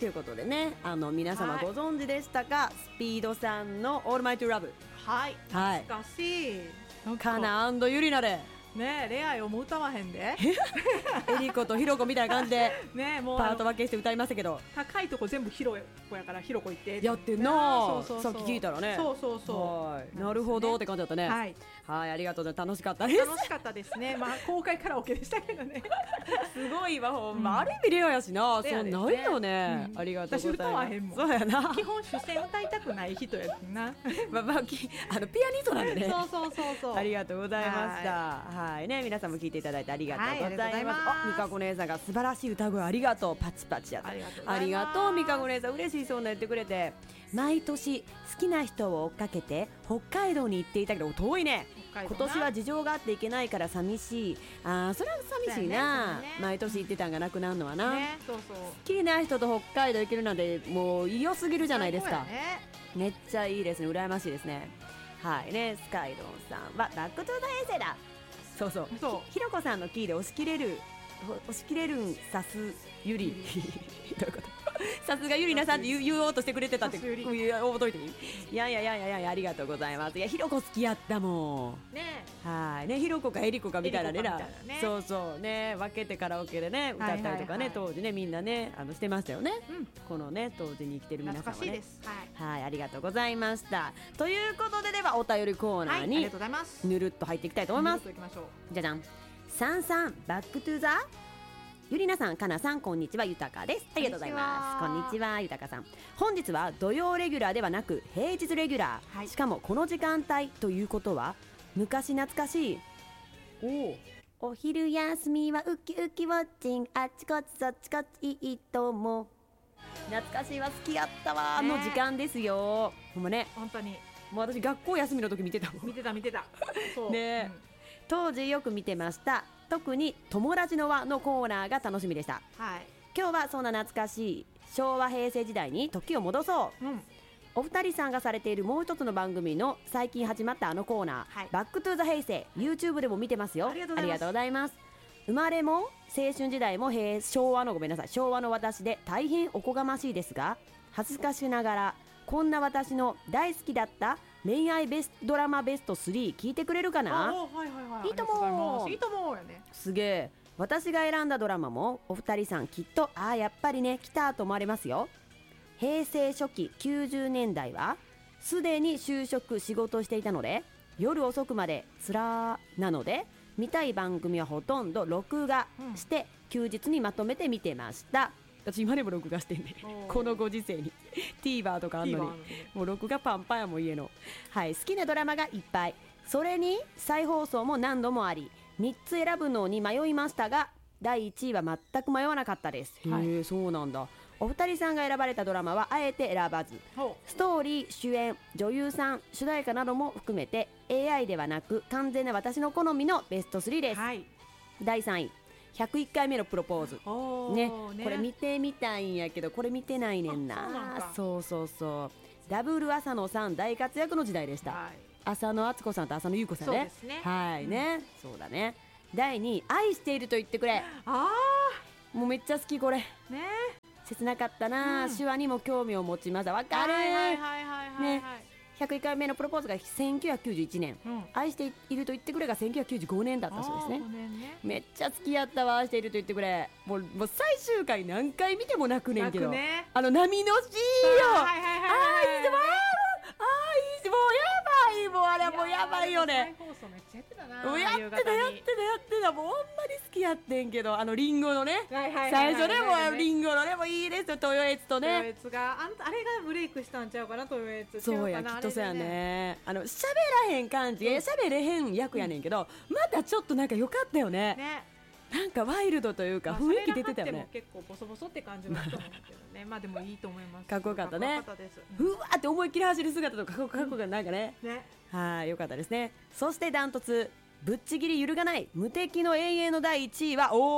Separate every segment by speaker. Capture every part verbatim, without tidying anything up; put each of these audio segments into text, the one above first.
Speaker 1: ということでね、あの皆様ご存知でしたか、スピードさんのオールマイトゥーラブ、
Speaker 2: はい、
Speaker 1: はい、
Speaker 2: 懐かしい。
Speaker 1: カナ&ユリナで
Speaker 2: ねえ、恋愛をも歌わへんで
Speaker 1: エリコとヒロコみたいな感じで
Speaker 2: ね、もう
Speaker 1: パート分けして歌いましたけど、
Speaker 2: 高いとこ全部ヒロコやからヒロコ行って
Speaker 1: やってんな。
Speaker 2: そうそうそう、
Speaker 1: さっき聞いたらね、
Speaker 2: そうそうそう、
Speaker 1: はい、なるほどって感じだったね。
Speaker 2: はい、
Speaker 1: はい、ありがとうね、楽しかったです。
Speaker 2: 楽しかったですね。まあ公開カラオケでしたけどね
Speaker 1: すごいわ、ほんま、
Speaker 2: うん、
Speaker 1: ある意味レアやしな、
Speaker 2: レアですね、
Speaker 1: そうないよね、うん、ありがとうございます。
Speaker 2: 私歌わへんもん。
Speaker 1: そうやな、
Speaker 2: 基本主戦歌いたくない人やな
Speaker 1: まあまあ、きあのピアニストなんでね
Speaker 2: そうそうそうそう、
Speaker 1: ありがとうございました。はい、はいね、皆さんも聞いていただいてありがとうございます。はい、あ、みかこ姉さんが素晴らしい歌声ありがとう、パチパチやった。ありがとうみかこ姉さん、嬉しいそうな言ってくれて。毎年好きな人を追っかけて北海道に行っていたけど遠いね。今年は事情があって行けないから寂しい。あー、それは寂しいな、ねね、毎年行ってたんがなくなるのはな、ね、そうそう、好きな人と北海道行けるなんてもう良すぎるじゃないですか、ね、めっちゃいいですね、羨ましいですね。はいね、スカイドンさんはバックトゥーザ平成だ。そうそう、そうひろこさんのキーで押し切れる押し切れるんさすゆりどういうこと、さすがゆりなさんって言う、言おうとしてくれてたって覚えといていい。いやいやいやいやいや、ありがとうございます。いや、ひろこ好きやったもんね。はいね、ひろこかえりこかみたいなね、ね、そうそうね、分けてカラオケでね歌ったりとかね、はいはいはい、当時ねみんなねあのしてましたよね、うん、このね当時に生きてる皆さんはね、はい、はい、ありがとうございました。ということで、ではお便りコーナーに、はい、ぬるっと入っていきたいと思います。じゃじゃん、さんさんバックトゥーザゆりなさん、かなさん、こんにちは、ゆたかです。ありがとうございます。こんにちは、ゆたかさん。本日は土曜レギュラーではなく平日レギュラー、はい、しかもこの時間帯ということは昔懐かしいおお昼休みはウキウキウォッチン、あっちこっちそっちこっちいいとも、懐かしいわ、好きやったわ、ね、の時間ですよ。ほんまね、本当にもう私学校休みの時見てたもん。見てた見てたそうね、うん、当時よく見てました。特に友達の輪のコーナーが楽しみでした、はい、今日はそんな懐かしい昭和平成時代に時を戻そう、うん、お二人さんがされているもう一つの番組の最近始まったあのコーナー、はい、バックトゥーザ平成、 YouTube でも見てますよ。ありがとうございます。生まれも青春時代も平昭和のごめんなさい昭和の私で大変おこがましいですが、恥ずかしながらこんな私の大好きだった恋愛ベストドラマベストスリー聞いてくれるかな。はいはいはい、いいともいいともやね。すげえ。私が選んだドラマもお二人さんきっとああやっぱりね来たと思われますよ。平成初期きゅうじゅうねんだいはすでに就職仕事していたので夜遅くまでつらーなので見たい番組はほとんど録画して、うん、休日にまとめて見てました。私今でも録画してんねこのご時世にTVer とかあんのにもう録画パンパンやもん家の。はい、好きなドラマがいっぱい、それに再放送も何度もありみっつ選ぶのに迷いましたがだいいちいは全く迷わなかったです。へえ、はい、そうなんだ。お二人さんが選ばれたドラマはあえて選ばず、ストーリー、主演、女優さん、主題歌なども含めて エーアイ ではなく完全な私の好みのベストスリーです、はい、だいさんいひゃくいっかいめのプロポーズ、ねね、これ見てみたいんやけどこれ見てないねんな。そうそうそう、ダブル浅野さん大活躍の時代でした、はい、浅野敦子さんと浅野ゆう子さん ね, ねはいね、うん、そうだね。だいにい愛していると言ってくれ。あーもうめっちゃ好きこれね、切なかったな、うん、手話にも興味を持ちました。わかるね。ひゃくいっかいめのプロポーズがせんきゅうひゃくきゅうじゅういちねん、うん、愛していると言ってくれがせんきゅうひゃくきゅうじゅうごねんだったそうです ね, ねめっちゃ好きやったわ愛していると言ってくれ。もう、もう最終回何回見ても泣くねんけど、ね、あの波のシーンよ、はいはいはいはい、あーいいわあーいいもうやばい、もうあれもうやばいよね。再放送めっちゃやってたな。もうやってたやってたやってた、もうほんまに好きやってんけど、あのリンゴのね、はいはいはいはい、最初でもリンゴのねもいいですよ、豊悦とね、豊悦が あ, あれがブレイクしたんちゃうかな、豊悦。そうやきっとそうやね。あの喋らへん感じ、喋れへん役やねんけど、うん、またちょっとなんか良かったよね。ね、なんかワイルドというか雰囲気出てたよね。結構ボソボソって感じだと思うけどねまあでもいいと思います。かっこよかったね。うわーって思いっきり走る姿とかかっこよかったなんかね、うん、ね、はいよかったですね。そしてダントツぶっちぎり揺るがない無敵の永遠のだいいちいはおー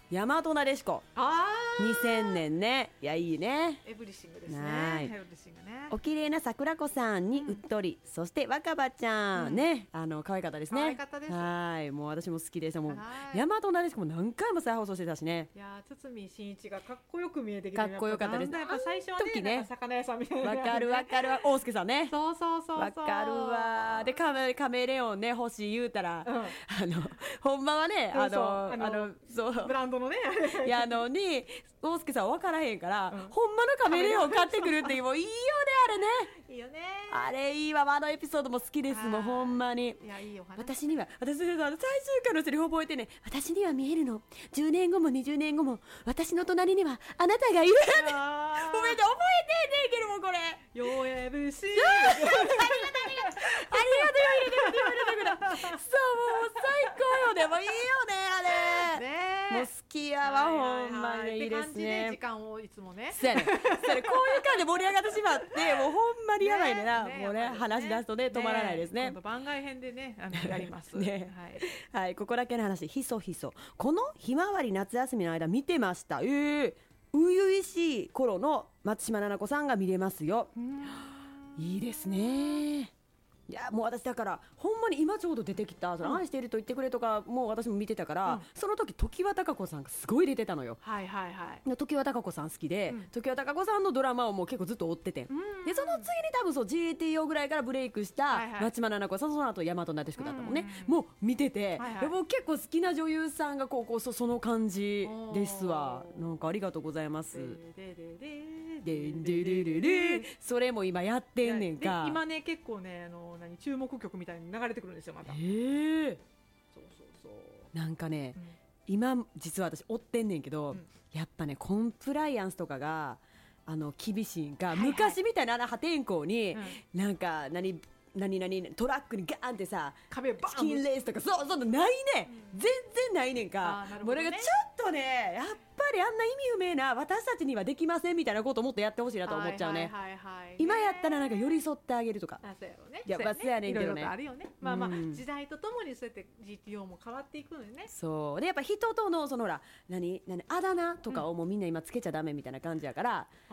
Speaker 1: 大和なでしこ
Speaker 2: あ
Speaker 1: にせんねんね。いやいいね。
Speaker 2: エブリシングですね。
Speaker 1: はい
Speaker 2: エブリシングね。
Speaker 1: お綺麗な桜子さんにうっとり、うん、そして若葉ちゃん、うん、ね、あの可愛かったですね。
Speaker 2: 可愛かったです。
Speaker 1: はい、もう私も好きでした。もう
Speaker 2: はい
Speaker 1: 大和なでしこも何回も再放送してたしね。
Speaker 2: いや堤真一がかっこよく見えてきて、
Speaker 1: かっこよかったです。
Speaker 2: やっぱ最初はね、
Speaker 1: 時ね
Speaker 2: なんか魚屋さんみたいな、
Speaker 1: わかるわかるわ、大輔さんね。
Speaker 2: そうそうそうそう。
Speaker 1: わかるわ。でカメカメレオンね欲しい言うたら、うん、あのほんまはね、あのあのそう
Speaker 2: ブランドのね、
Speaker 1: やのに大輔さん分からへんから、うん、ほんまのカメレオン買ってくるっていうもういいよねあれね。
Speaker 2: いいよね。
Speaker 1: あれいいわ。あのエピソードも好きですもんほんまに。
Speaker 2: いやいいお話。
Speaker 1: 私には私最終回のセリフ覚えてね。私には見えるの。じゅうねんごもにじゅうねんごも私の隣にはあなたがいる。ごめんね覚えてんねんけどもこれ。
Speaker 2: よえぶし。
Speaker 1: ありがとうありがとう入れてくれ入れてくれ。そうもう最高よね。もういいよねあれ。ね。もう好きやわほんまにいいですね。
Speaker 2: 時間をいつもね。
Speaker 1: そうやね。そうやね。こういう感じで盛り上がってしまってもうほんまにやばいねな。もうね話し出すとね止まらないですね。
Speaker 2: 今度番外編でねあのやります
Speaker 1: ね。はいここだけの話ひそひそ。このひまわり夏休みの間見てました。ええ初々しい頃の松島菜々子さんが見れますよ。いいですね。いやもう私だからほんまに今ちょうど出てきたその、うん、愛していると言ってくれとかもう私も見てたから、うん、その時常盤貴子さんがすごい出てたのよ。
Speaker 2: はいはいはい。
Speaker 1: 常盤貴子さん好きで、うん、常盤貴子さんのドラマをもう結構ずっと追ってて、うん、でその次に多分そう ジーティーオー ぐらいからブレイクした松島菜々子さん、その後大和なでしこだったもんね、うん、もう見てて、はいはい、もう結構好きな女優さんがこうこう そ, その感じですわ。なんかありがとうございます。ででででででそれも今やってんねんか。
Speaker 2: 今ね結構ねあの何注目曲みたいに流れてくるんですよまた。
Speaker 1: へえ。そうそうそうなんかね、うん、今実は私追ってんねんけど、うん、やっぱねコンプライアンスとかがあの厳しいんか、はいはい、昔みたいな破天荒に、うん、なんか何何々トラックにガーンってさ
Speaker 2: 壁バーン
Speaker 1: チキンレースとかそうそうないね、うん、全然ないねんか。
Speaker 2: ね、
Speaker 1: もうなんかちょっとねやっぱりあんな意味不明な私たちにはできませんみたいなことをもっとやってほしいなと思っちゃうね。
Speaker 2: はいはいはいはい、
Speaker 1: 今やったらなんか寄り添ってあげるとか。
Speaker 2: あそうやろうね。
Speaker 1: やっぱそうやねんけどね。
Speaker 2: いろいろとあるよね。まあまあ、うん、時代とともにそうやって ジーティーオー も変わっていくのよね。
Speaker 1: そうでやっぱ人とのそのほら何何あだ名とかをもうみんな今つけちゃダメみたいな感じやから、うん、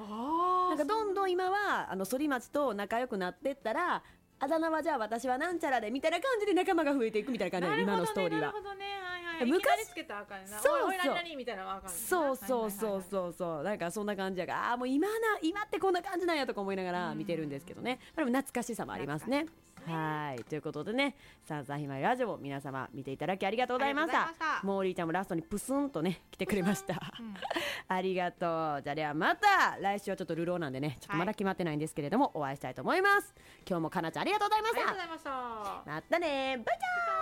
Speaker 1: なんかどんどん今はあの反町と仲良くなってったら。あだ名はじゃあ私はなんちゃらでみたいな感じで仲間が増えていくみたいな感じで、今のストーリーは。
Speaker 2: なるほどね、はいはい、昔つけたらあかんねんな。そうそう、おいら何みたいなのはあかんねんな。
Speaker 1: そうそうそうそうそう、なんかそんな感じやから、ああもう今な今ってこんな感じなんやとか思いながら見てるんですけどね。でも懐かしさもありますね。はいということでね、さんさんひまわりラジオ皆様見ていただきありがとうございました。モーリーちゃんもラストにプスンとね来てくれました、うん、ありがとう。じゃあではまた来週はちょっとルローなんでねちょっとまだ決まってないんですけれども、はい、お会いしたいと思います。今日もかなちゃんありがとうございました。
Speaker 2: ありがとうございました。
Speaker 1: またねバイチャー。